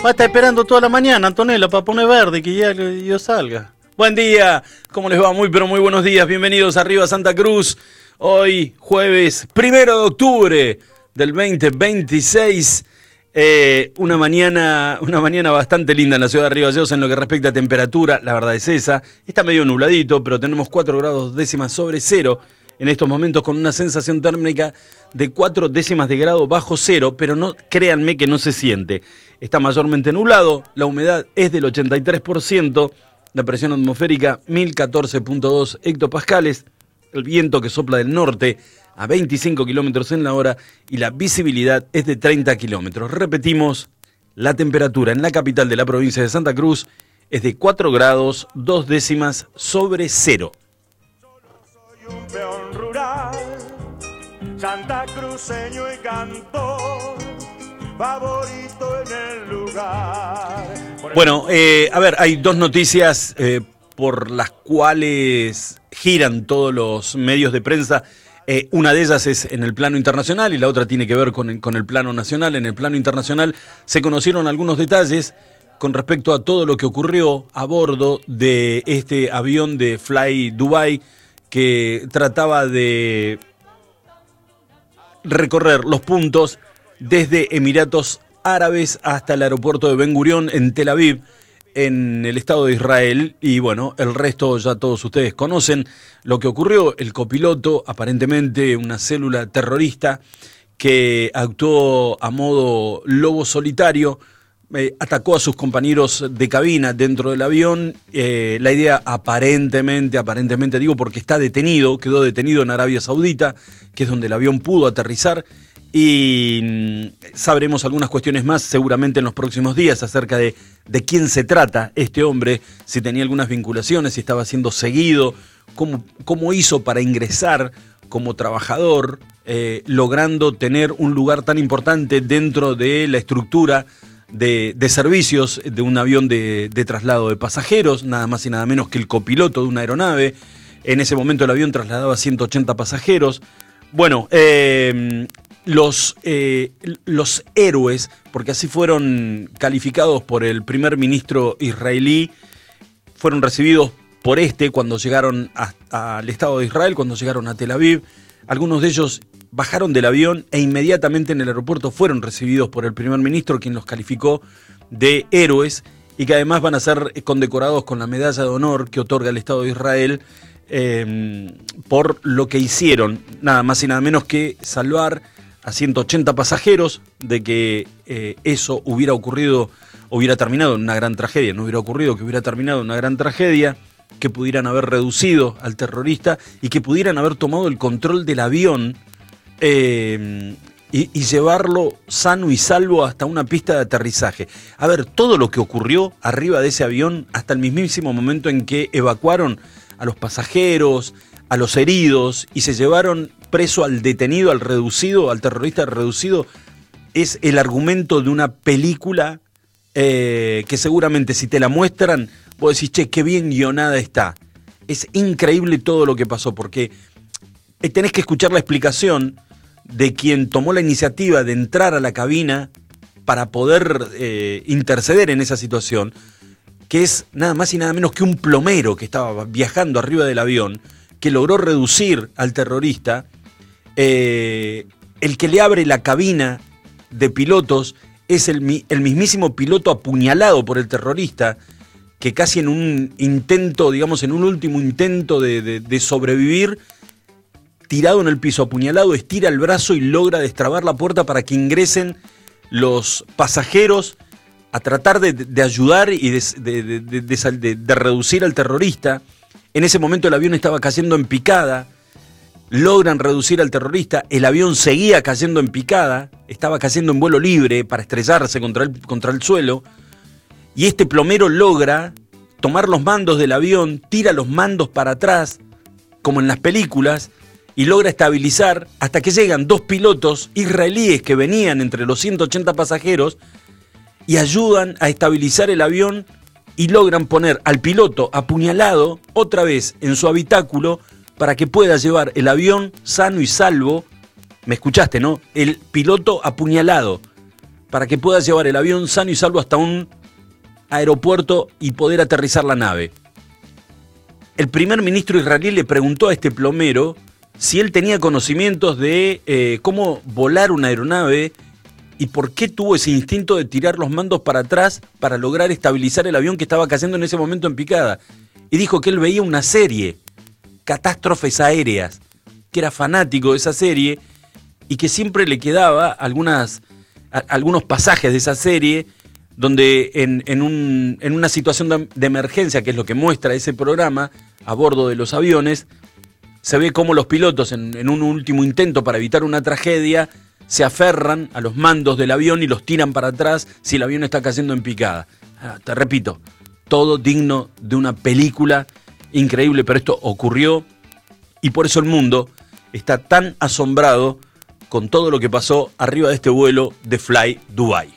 Va a estar esperando toda la mañana, Antonella, para poner verde y que ya yo salga. Buen día, ¿cómo les va? Muy pero muy buenos días, bienvenidos a Arriba Santa Cruz. Hoy, jueves 1 de octubre del 2026. Una mañana bastante linda en la ciudad de Río Gallegos en lo que respecta a temperatura, la verdad es esa. Está medio nubladito, pero tenemos 4 grados décimas sobre cero en estos momentos, con una sensación térmica de 4 décimas de grado bajo cero, pero no, créanme que no se siente. Está mayormente nublado, la humedad es del 83%, la presión atmosférica 1014.2 hectopascales, el viento que sopla del norte a 25 kilómetros en la hora y la visibilidad es de 30 kilómetros. Repetimos, la temperatura en la capital de la provincia de Santa Cruz es de 4 grados 2 décimas sobre cero. Soy un peón rural, santacruceño y cantor, favorito en el lugar. Bueno, a ver, hay dos noticias por las cuales giran todos los medios de prensa. Una de ellas es en el plano internacional y la otra tiene que ver con el plano nacional. En el plano internacional se conocieron algunos detalles con respecto a todo lo que ocurrió a bordo de este avión de Fly Dubai que trataba de recorrer los puntos desde Emiratos Árabes hasta el aeropuerto de Ben Gurión en Tel Aviv, en el Estado de Israel. Y bueno, el resto ya todos ustedes conocen lo que ocurrió. El copiloto, aparentemente una célula terrorista que actuó a modo lobo solitario, atacó a sus compañeros de cabina dentro del avión. La idea aparentemente digo porque está detenido, quedó detenido en Arabia Saudita, que es donde el avión pudo aterrizar. Y sabremos algunas cuestiones más seguramente en los próximos días acerca de quién se trata este hombre, si tenía algunas vinculaciones, si estaba siendo seguido, cómo hizo para ingresar como trabajador, logrando tener un lugar tan importante dentro de la estructura de servicios de un avión de traslado de pasajeros, nada más y nada menos que el copiloto de una aeronave. En ese momento el avión trasladaba 180 pasajeros. Bueno, los héroes, porque así fueron calificados por el primer ministro israelí, fueron recibidos por cuando llegaron al Estado de Israel, cuando llegaron a Tel Aviv. Algunos de ellos bajaron del avión e inmediatamente en el aeropuerto fueron recibidos por el primer ministro, quien los calificó de héroes y que además van a ser condecorados con la medalla de honor que otorga el Estado de Israel por lo que hicieron, nada más y nada menos que salvar a 180 pasajeros de que eso hubiera terminado en una gran tragedia. No hubiera ocurrido que hubiera terminado en una gran tragedia, que pudieran haber reducido al terrorista y que pudieran haber tomado el control del avión y llevarlo sano y salvo hasta una pista de aterrizaje. A ver, todo lo que ocurrió arriba de ese avión hasta el mismísimo momento en que evacuaron a los pasajeros, a los heridos y se llevaron preso al detenido, al terrorista reducido, es el argumento de una película que seguramente si te la muestran, vos decís, che, qué bien guionada está. Es increíble todo lo que pasó, porque tenés que escuchar la explicación de quien tomó la iniciativa de entrar a la cabina para poder interceder en esa situación, que es nada más y nada menos que un plomero que estaba viajando arriba del avión, que logró reducir al terrorista. El que le abre la cabina de pilotos es el mismísimo piloto apuñalado por el terrorista, que casi en un intento, digamos, en un último intento de sobrevivir, tirado en el piso, apuñalado, estira el brazo y logra destrabar la puerta para que ingresen los pasajeros a tratar de ayudar y de reducir al terrorista. En ese momento el avión estaba cayendo en picada, logran reducir al terrorista, el avión seguía cayendo en picada, estaba cayendo en vuelo libre para estrellarse contra el suelo, y este plomero logra tomar los mandos del avión, tira los mandos para atrás, como en las películas, y logra estabilizar hasta que llegan 2 pilotos israelíes que venían entre los 180 pasajeros y ayudan a estabilizar el avión y logran poner al piloto apuñalado otra vez en su habitáculo para que pueda llevar el avión sano y salvo. ¿Me escuchaste, no? El piloto apuñalado para que pueda llevar el avión sano y salvo hasta un aeropuerto y poder aterrizar la nave. El primer ministro israelí le preguntó a este plomero si él tenía conocimientos de cómo volar una aeronave y por qué tuvo ese instinto de tirar los mandos para atrás para lograr estabilizar el avión que estaba cayendo en ese momento en picada. Y dijo que él veía una serie, Catástrofes Aéreas, que era fanático de esa serie y que siempre le quedaba algunos pasajes de esa serie donde en una situación de emergencia, que es lo que muestra ese programa, a bordo de los aviones, se ve cómo los pilotos en un último intento para evitar una tragedia se aferran a los mandos del avión y los tiran para atrás si el avión está cayendo en picada. Te repito, todo digno de una película increíble, pero esto ocurrió y por eso el mundo está tan asombrado con todo lo que pasó arriba de este vuelo de Fly Dubai.